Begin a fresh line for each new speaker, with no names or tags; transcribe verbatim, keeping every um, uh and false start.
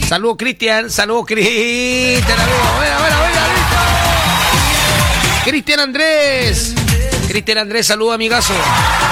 Saludos, Cristian. Saludos, Cristian, amigo. Buena, buena, buena, listo. Cristian Andrés. Cristian Andrés, saludos, amigazo.